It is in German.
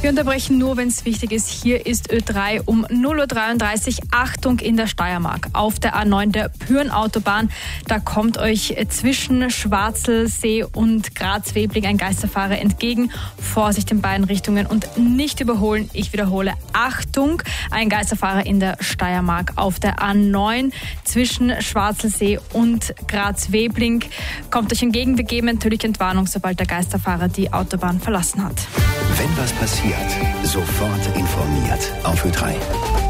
Wir unterbrechen nur, wenn es wichtig ist. Hier ist Ö3 um 0.33 Uhr. Achtung in der Steiermark. Auf der A9 der Pyhrn-Autobahn. Da kommt euch zwischen Schwarzelsee und Graz-Webling ein Geisterfahrer entgegen. Vorsicht in beiden Richtungen und nicht überholen. Ich wiederhole, Achtung, ein Geisterfahrer in der Steiermark. Auf der A9 zwischen Schwarzelsee und Graz-Webling kommt euch entgegen. Wir geben natürlich Entwarnung, sobald der Geisterfahrer die Autobahn verlassen hat. Wenn was passiert, sofort informiert auf Ö3.